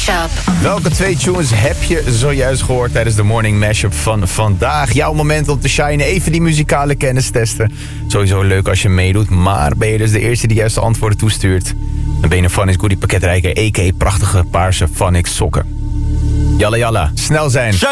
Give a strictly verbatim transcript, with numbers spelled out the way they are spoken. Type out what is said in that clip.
Mashup. Welke twee tunes heb je zojuist gehoord tijdens de Morning Mashup van vandaag? Jouw moment om te shinen, even die muzikale kennis testen. Sowieso leuk als je meedoet, maar ben je dus de eerste die juiste antwoorden toestuurt? Dan ben je een Phonics Goodie pakketrijker, a k a prachtige paarse Phonics sokken. Jalla jalla, snel zijn.